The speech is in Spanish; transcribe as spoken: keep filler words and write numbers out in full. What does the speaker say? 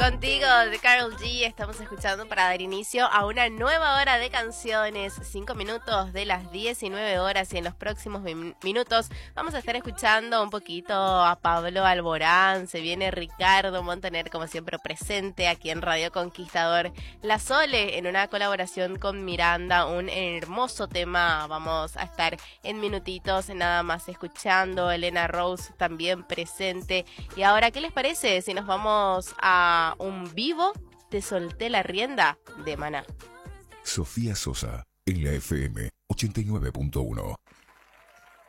contigo de Karol G. Estamos escuchando para dar inicio a una nueva hora de canciones. Cinco minutos de las diecinueve horas y en los próximos min- minutos vamos a estar escuchando un poquito a Pablo Alborán. Se viene Ricardo Montaner, como siempre, presente aquí en Radio Conquistador. La Sole en una colaboración con Miranda, un hermoso tema. Vamos a estar en minutitos nada más escuchando. Elena Rose también presente. Y ahora, ¿qué les parece si nos vamos a un vivo? Te solté la rienda de Maná. Sofía Sosa en la F M ochenta y nueve punto uno.